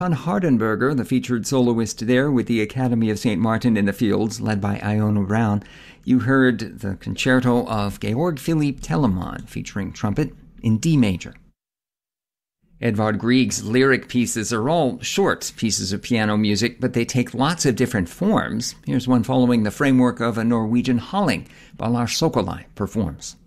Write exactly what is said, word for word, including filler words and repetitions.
John Hardenberger, the featured soloist there with the Academy of Saint Martin in the Fields, led by Iona Brown. You heard the concerto of Georg Philipp Telemann, featuring trumpet in D major. Edvard Grieg's lyric pieces are all short pieces of piano music, but they take lots of different forms. Here's one following the framework of a Norwegian halling by Lars Sokolai performs.